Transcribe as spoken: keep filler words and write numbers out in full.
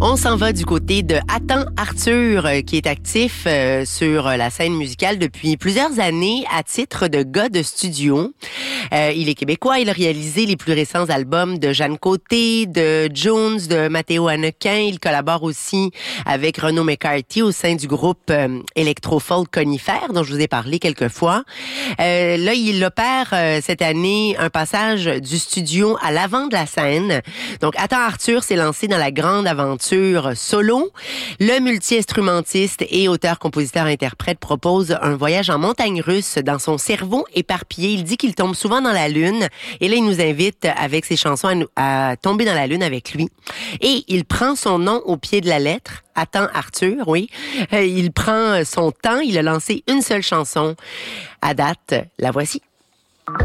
On s'en va du côté de Attends Arthur, euh, qui est actif euh, sur la scène musicale depuis plusieurs années à titre de gars de studio. Euh, il est québécois, il a réalisé les plus récents albums de Jeanne Côté, de Jones, de Matteo Hannequin. Il collabore aussi avec Renaud McCarthy au sein du groupe euh, électro-folk Conifère, dont je vous ai parlé quelques fois. Euh, là, il opère euh, cette année un passage du studio à l'avant de la scène. Donc, Attends Arthur s'est lancé dans la grande aventure solo. Le multi-instrumentiste et auteur-compositeur-interprète propose un voyage en montagne russe dans son cerveau éparpillé. Il dit qu'il tombe souvent dans la lune et là, il nous invite avec ses chansons à, nous, à tomber dans la lune avec lui. Et il prend son nom au pied de la lettre. Attends Arthur, oui. Euh, il prend son temps. Il a lancé une seule chanson. À date, la voici.